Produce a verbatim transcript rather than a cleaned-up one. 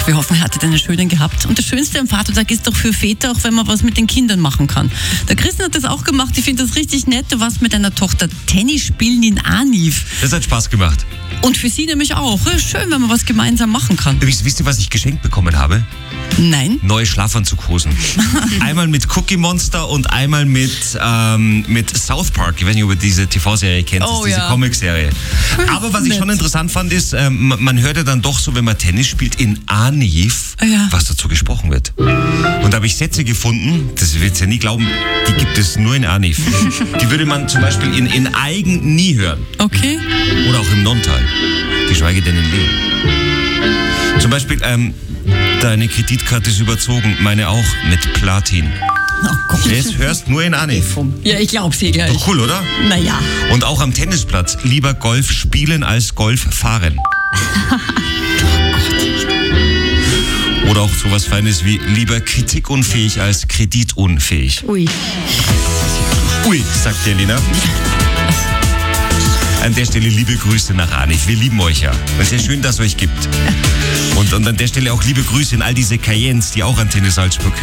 wir hoffen, er hattet einen schönen gehabt. Und das Schönste am Vatertag ist doch für Väter, auch wenn man was mit den Kindern machen kann. Der Christian hat das auch gemacht, ich finde das richtig nett. Du warst mit deiner Tochter Tennis spielen in Arniv. Das hat Spaß gemacht. Und für sie nämlich auch. Ja, schön, wenn man was gemeinsam machen kann. Übrigens, wisst ihr, was ich geschenkt bekommen habe? Nein. Neue Schlafanzughosen. Einmal mit Cookie Monster und einmal mit, ähm, mit South Park. Ich weiß nicht, ob ihr diese T V-Serie kennt, das Oh, ist diese ja. Comic-Serie. Aber was ich Nett. schon interessant fand, ist, ähm, man hört ja dann doch so, wenn man Tennis spielt, in Arniv, Ja. was dazu gesprochen wird. Und da habe ich Sätze gefunden, das wird ihr ja nie glauben, die gibt es nur in Arniv. Die würde man zum Beispiel in, in Eigen nie hören. Okay. Oder auch im Nonntal. Geschweige denn in Lehen. Zum Beispiel, ähm, deine Kreditkarte ist überzogen, meine auch, mit Platin. Oh Gott. Das hörst nur in Arniv. Ja, ich glaub's eh gleich. Doch cool, oder? Naja. Und auch am Tennisplatz, lieber Golf spielen als Golf fahren. Oder auch sowas Feines wie lieber kritikunfähig als kreditunfähig. Ui. Ui, sagt die Elena. An der Stelle liebe Grüße nach Arniv. Wir lieben euch ja. Es ist ja schön, dass es euch gibt. Und, und an der Stelle auch liebe Grüße in all diese Cayennes, die auch an Tennis Salzburg